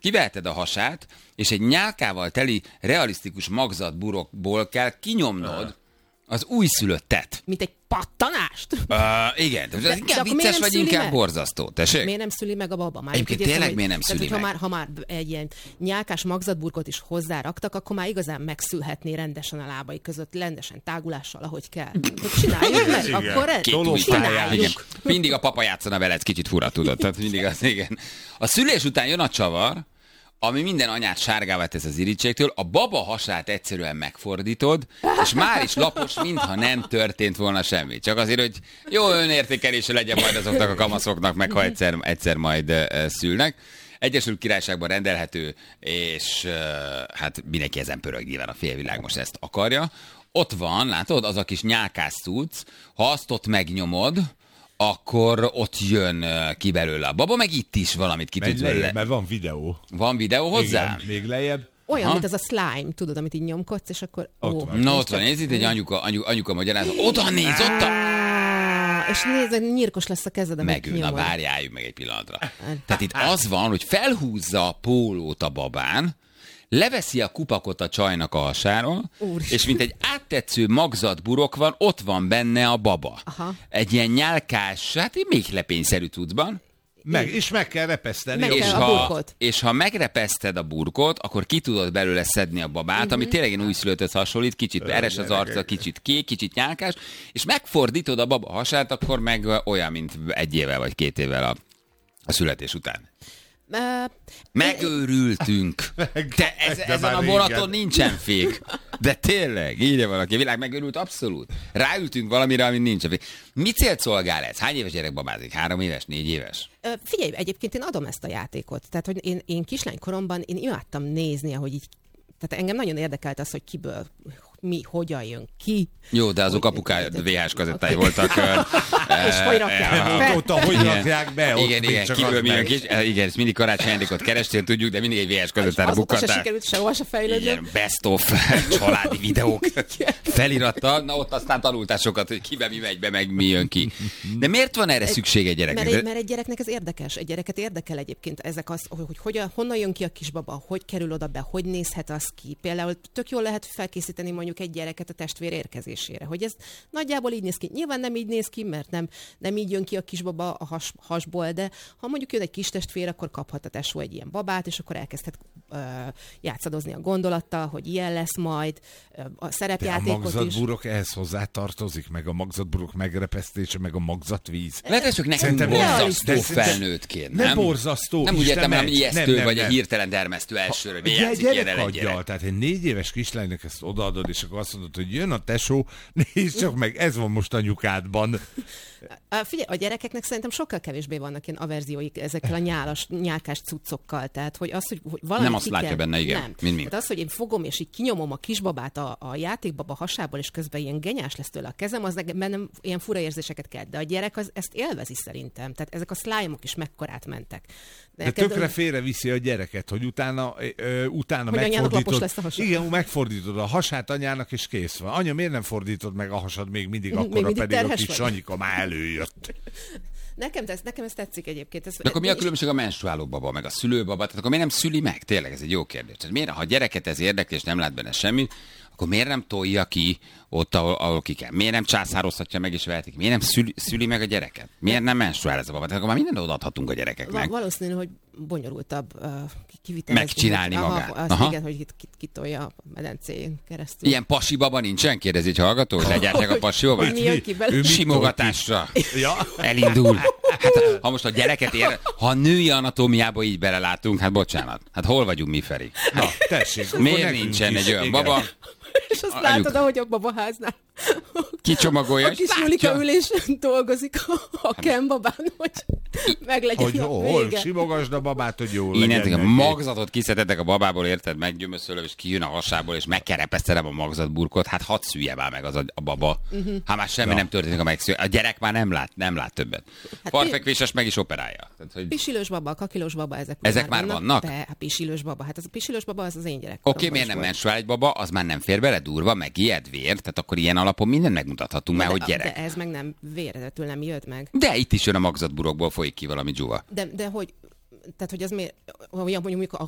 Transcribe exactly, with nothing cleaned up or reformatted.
kiveheted a hasát, és egy nyálkával teli realisztikus magzatburokból kell kinyomnod az újszülöttet. Mint egy pattanást? Uh, igen, de, de inkább vicces vagy inkább meg? Borzasztó. Tessék? Miért nem szüli meg a baba? Már egyébként tényleg hogy, miért nem szüli tehát, meg? Ha már, ha már egy ilyen nyálkás magzatburkot is hozzáraktak, akkor már igazán megszülhetné rendesen a lábai között, rendesen tágulással, ahogy kell. Hogy csináljuk meg, akkor csináljuk. Mindig a papa játszana veled, kicsit fura, tudod. Tehát mindig az, igen. A szülés után jön a csavar, ami minden anyát sárgává tesz az irítségtől, a baba hasát egyszerűen megfordítod, és már is lapos, mintha nem történt volna semmi. Csak azért, hogy jó önértékelése legyen majd azoknak a kamaszoknak, meg ha egyszer, egyszer majd uh, szülnek. Egyesült Királyságban rendelhető, és uh, hát mindenki ezen pörög, nyilván a félvilág most ezt akarja. Ott van, látod, az a kis nyálkás cucc, ha azt ott megnyomod, akkor ott jön ki belőle a baba, meg itt is valamit ki tudsz belőle. Mert van videó. Van videó hozzá? Igen, még lejjebb. Olyan, ha? Mint ez a slime, tudod, amit így nyomkodsz, és akkor... Ott ó, van. Na ott van, nézd itt egy anyuka, anyuka, anyuka magyarázat. Oda néz, ott a... És nézd, nyírkos lesz a kezed, amit Megül, na várjáljuk meg egy pillanatra. Tehát itt az van, hogy felhúzza a pólót a babán, leveszi a kupakot a csajnak a hasáról, és mint egy áttetsző magzatburok van, ott van benne a baba. Aha. Egy ilyen nyálkás, hát egy méhlepényszerű cuccban. Meg, és meg kell repeszteni. Meg és, kell ha, a burkot. és ha megrepeszted a burkot, akkor ki tudod belőle szedni a babát, uh-huh. ami tényleg egy újszülötthöz hasonlít, kicsit Ö, eres az arca, kicsit kék, kicsit nyálkás, és megfordítod a baba hasát, akkor meg olyan, mint egy évvel vagy két évvel a, a születés után. Uh, Megőrültünk. Te ez, ezen a vonaton nincsen fék. De tényleg, írja valaki. A világ megőrült abszolút. Ráültünk valamire, ami nincsen fék. Mi célt szolgál ez? Hány éves gyerek babázik? Három éves? Négy éves? Uh, figyelj, egyébként én adom ezt a játékot. Tehát, hogy én, én kislánykoromban én imádtam nézni, ahogy így. Tehát engem nagyon érdekelt az, hogy kiből, mi, hogyan jön ki. Jó, de azok apukája vé há es kazettái voltak. És hogy rakják be? Hogy rakják be? Igen, igen, kiből mi jön ki. Igen, ezt mindig karácsony ajándékot kerestél, tudjuk, de mindig egy vé há es kazettára bukkattál. Azóta se sikerült sehova se fejlődni. Igen, best of családi videók felirattal. Na ott aztán tanultál sokat, hogy kibe mi megy be, meg mi jön ki. De miért van erre szükség egy gyereknek? Mert egy, mert egy gyereknek ez érdekes. Egy gyereket érdekel egyébként ezek az, hogy hogyan, honnan jön ki a kisbaba, hogy kerül oda be, hogy nézhet az ki. Például tök jól lehet felkészíteni mondjuk egy gyereket a testvér érkezésére, hogy ez nagyjából így néz ki. Nyilván nem így néz ki, mert nem, nem így jön ki a kisbaba a has, hasból, de ha mondjuk jön egy kis testvér, akkor kaphat a tesó egy ilyen babát, és akkor elkezdhet uh, játszadozni a gondolattal, hogy ilyen lesz majd, uh, a szerepjátékot is. De a magzatburok ehhez hozzá tartozik, meg a magzatburok megrepesztése, meg a magzatvíz. Lehet, hogy csak nekünk borzasztó felnőttként, nem? Nem borzasztó. Nem úgy értem, hanem ijesztő, vagy nem. A hirtelen termesztő elsőről. Egy gyerek adja, tehát egy négy éves kislánynak ezt odaadod, és akkor azt mondod, hogy jön a tesó, nézd csak meg, ez van most anyukádban. Figyelj, a gyerekeknek szerintem sokkal kevésbé vannak ilyen averzióik ezekkel a nyálas, nyálkás cuccokkal. Tehát, hogy az, hogy, hogy valami nem azt látja kell, benne, igen. Nem. Mint mi. Tehát az, hogy én fogom, és így kinyomom a kisbabát a, a játékbaba hasából, és közben ilyen genyás lesz tőle a kezem, az bennem ilyen fura érzéseket kell. De a gyerek az, ezt élvezi szerintem. Tehát ezek a slime-ok is mekkorát mentek. De, De tökre a... félreviszi a gyereket, hogy utána, ö, utána hogy megfordítod. Lesz a hasad. Igen, megfordítod a hasát anyának, és kész van. Anya, miért nem fordítod meg a hasad még mindig akkora, még mindig pedig a kis Sanyika már előjött. Nekem ez, nekem ez tetszik egyébként. Ez, de akkor mi a különbség a menstruáló baba, meg a szülőbaba? Tehát akkor miért nem szüli meg? Tényleg ez egy jó kérdés. Tehát miért, ha a gyereket ez érdekli, és nem lát benne semmit, akkor miért nem tolja ki ott, ahol, ahol ki kell? Miért nem császározhatja meg és vehetik? Miért nem szüli, szüli meg a gyereket? Miért nem menstruál ez a baba? Tehát akkor már mindent odaadhatunk a gyerekeknek. Valószínű, hogy bonyolultabb uh, kivitelezni. Megcsinálni hogy, magát. Aha, azt igen, hogy kitolja a medencén keresztül. Ilyen pasi baba nincsen? Kérdezi egy hallgató, hogy legyártják a pasi babát? Mi jön ki belőle? Simogatásra. Ja. Elindul. Hát ha most a gyereket ér, ha a női anatómiába így belelátunk, hát bocsánat. Hát hol vagyunk mi, Feri? Na, tessék. Miért nincsen egy olyan baba? És azt látod, ahogy a babaháznál kicsomagolja. A kis Julika ülésen dolgozik a, a kembabán, hogy meglegyen hogy a vége. Hol simogasd a babát, hogy jól legyen. Innentől a magzatot kiszedhetek a babából, érted? Meggyömöszölöm, és kijön a hasából, és megkerepesztelem a magzatburkot. Hát hadd szülje már meg az a, a baba. Uh-huh. Hát már semmi ja. nem történik, a megszül. A gyerek már nem lát, nem lát többet. Hát farfekvéses meg is operálja. Tehát, hogy... Pisilős baba, kakilós baba, ezek, ezek már vannak? vannak? De, hát pisilős baba. Hát az a pisilős baba, az az én gyerek. Oké, okay, miért nem menstruál egy baba? Az már nem fér bele, durva, meg ijed, vér. Tehát akkor ilyen alapon mindent megmutathatunk már, hogy gyerek. De ez meg nem véredetül nem jött meg. De itt is jön a magzatburokból folyik ki valami dzsuva. De, de hogy, tehát hogy az miért, olyan mondjuk a